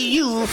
you.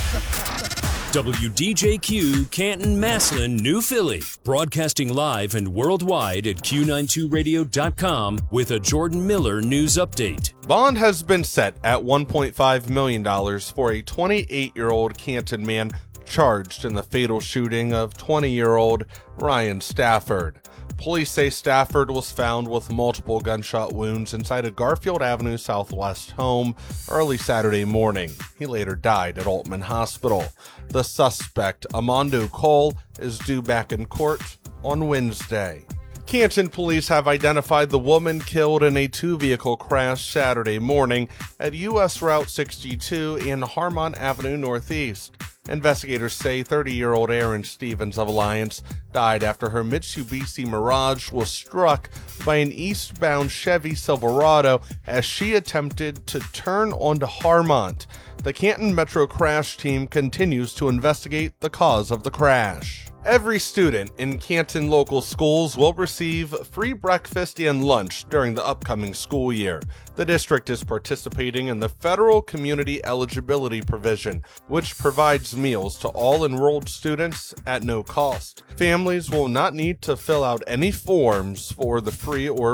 WDJQ, Canton, Massillon, New Philly. Broadcasting live and worldwide at Q92radio.com with a Jordan Miller news update. Bond has been set at $1.5 million for a 28-year-old Canton man charged in the fatal shooting of 20-year-old Ryan Stafford. Police say Stafford was found with multiple gunshot wounds inside a Garfield Avenue Southwest home early Saturday morning. He later died at Altman Hospital. The suspect, Amando Cole, is due back in court on Wednesday. Canton police have identified the woman killed in a two-vehicle crash Saturday morning at U.S. Route 62 and Harmon Avenue Northeast. Investigators say 30-year-old Erin Stevens of Alliance died after her Mitsubishi Mirage was struck by an eastbound Chevy Silverado as she attempted to turn onto Harmont. The Canton Metro Crash Team continues to investigate the cause of the crash. Every student in Canton local schools will receive free breakfast and lunch during the upcoming school year. The district is participating in the Federal Community Eligibility Provision, which provides meals to all enrolled students at no cost. Families will not need to fill out any forms for the free or